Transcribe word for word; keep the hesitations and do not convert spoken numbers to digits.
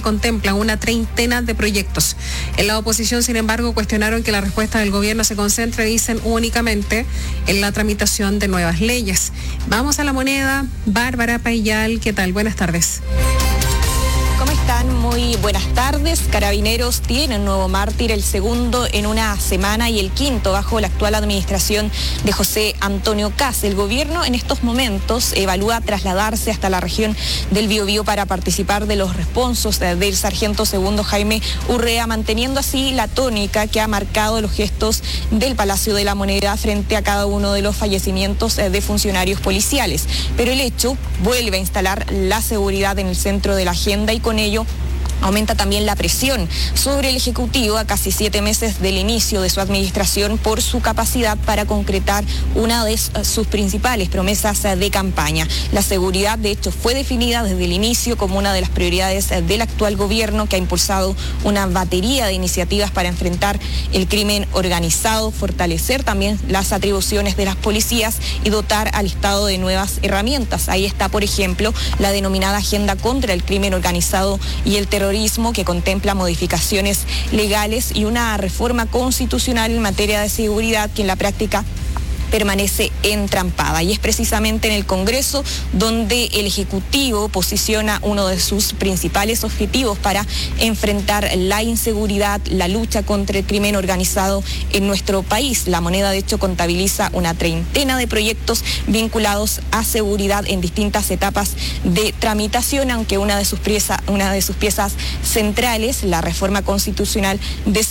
contempla una treintena de proyectos. En la oposición, sin embargo, cuestionaron que la respuesta del gobierno se concentre, dicen, únicamente en la tramitación de nuevas leyes. Vamos a La Moneda. Bárbara Payal, ¿qué tal? Buenas tardes. ¿Cómo están? Muy buenas tardes. Carabineros tiene un nuevo mártir, el segundo en una semana y el quinto bajo la actual administración de José Antonio Kast. El gobierno en estos momentos evalúa trasladarse hasta la región del Biobío para participar de los responsos del sargento segundo Jaime Urrea, manteniendo así la tónica que ha marcado los gestos del Palacio de la Moneda frente a cada uno de los fallecimientos de funcionarios policiales. Pero el hecho vuelve a instalar la seguridad en el centro de la agenda y con ello aumenta también la presión sobre el Ejecutivo a casi siete meses del inicio de su administración por su capacidad para concretar una de sus principales promesas de campaña. La seguridad, de hecho, fue definida desde el inicio como una de las prioridades del actual gobierno, que ha impulsado una batería de iniciativas para enfrentar el crimen organizado, fortalecer también las atribuciones de las policías y dotar al Estado de nuevas herramientas. Ahí está, por ejemplo, la denominada Agenda contra el Crimen Organizado y el Terrorismo, que contempla modificaciones legales y una reforma constitucional en materia de seguridad que en la práctica permanece entrampada. Y es precisamente en el Congreso donde el Ejecutivo posiciona uno de sus principales objetivos para enfrentar la inseguridad, la lucha contra el crimen organizado en nuestro país. La Moneda, de hecho, contabiliza una treintena de proyectos vinculados a seguridad en distintas etapas de tramitación, aunque una de sus piezas, una de sus piezas centrales, la reforma constitucional de